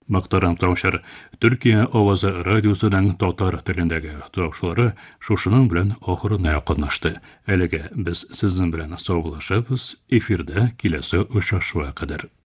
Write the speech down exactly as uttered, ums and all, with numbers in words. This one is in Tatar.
Мактарам Таушар, Төркия авазы радиосының татар телендәге тапшыры шушының белән ахырына якынлашты. Әлегә без сезнең белән саубуллашабыз, эфирдә киләсе очрашуга кадәр.